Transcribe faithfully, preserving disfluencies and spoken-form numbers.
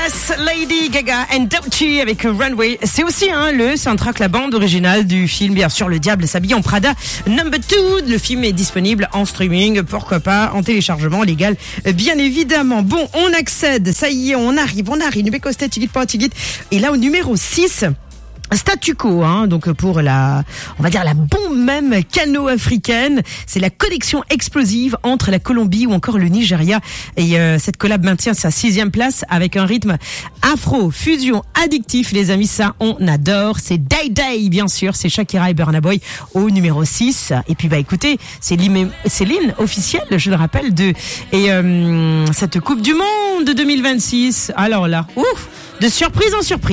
Yes, Lady Gaga and Doechii avec Runway. C'est aussi hein, le soundtrack, la bande originale du film, bien sûr, Le Diable s'habille en Prada Number deux. Le film est disponible en streaming, pourquoi pas, en téléchargement légal, bien évidemment. Bon, on accède, ça y est, on arrive, on arrive. Nubekostet, Tigit, pas Tigit. Et là, au numéro six... Statu quo, hein, donc pour la, on va dire la bombe même cano-africaine, c'est la connexion explosive entre la Colombie ou encore le Nigeria. Et euh, cette collab maintient sa sixième place avec un rythme afro, fusion, addictif. Les amis, ça on adore. C'est Day Day, bien sûr, c'est Shakira et Burna Boy au numéro six. Et puis bah écoutez, c'est l'hymne, c'est l'hymne officiel, je le rappelle, de et euh, cette Coupe du Monde de deux mille vingt-six. Alors là, ouf, de surprise en surprise.